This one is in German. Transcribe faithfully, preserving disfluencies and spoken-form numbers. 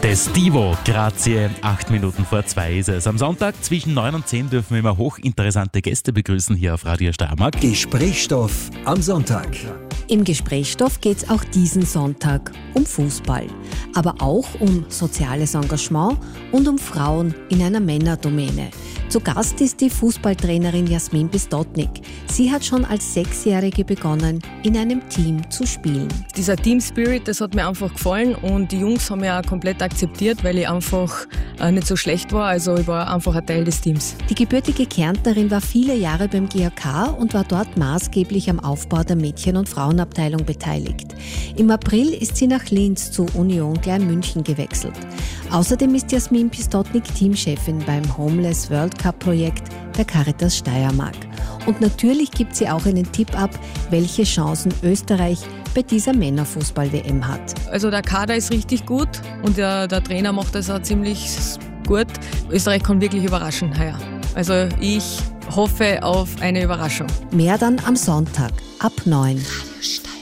Destivo, grazie, acht Minuten vor zwei ist es. Am Sonntag zwischen neun und zehn dürfen wir immer hochinteressante Gäste begrüßen hier auf Radio Steiermark. Gesprächsstoff am Sonntag. Im Gesprächsstoff geht es auch diesen Sonntag um Fußball, aber auch um soziales Engagement und um Frauen in einer Männerdomäne. Zu Gast ist die Fußballtrainerin Jasmin Pistotnik. Sie hat schon als Sechsjährige begonnen, in einem Team zu spielen. Dieser Team Spirit, das hat mir einfach gefallen und die Jungs haben mich auch komplett akzeptiert, weil ich einfach nicht so schlecht war. Also ich war einfach ein Teil des Teams. Die gebürtige Kärntnerin war viele Jahre beim G A K und war dort maßgeblich am Aufbau der Mädchen- und Frauenabteilung beteiligt. Im April ist sie nach Linz zu Union Klein-München gewechselt. Außerdem ist Jasmin Pistotnik Teamchefin beim Homeless World Cup Projekt der Caritas Steiermark. Und natürlich gibt sie auch einen Tipp ab, welche Chancen Österreich bei dieser Männerfußball-W M hat. Also der Kader ist richtig gut und der, der Trainer macht das auch ziemlich gut. Österreich kann wirklich überraschen heuer. Also ich hoffe auf eine Überraschung. Mehr dann am Sonntag ab neun. Radio Steiermark.